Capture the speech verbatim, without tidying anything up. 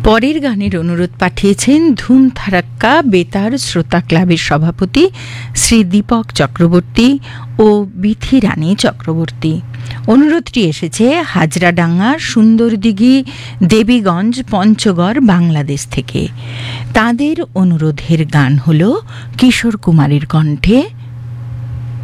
পরের গানের অনুরোধ পাঠিয়েছেন ধুম ধারাক্কা বেতার শ্রোতা ক্লাবের সভাপতি শ্রী দীপক চক্রবর্তী ও বিথি রানী চক্রবর্তী। অনুরোধটি এসেছে হাজরাডাঙ্গা, সুন্দরদিঘি, দেবীগঞ্জ, পঞ্চগড়, বাংলাদেশ থেকে। তাদের অনুরোধের গান হল কিশোর কুমারের কণ্ঠে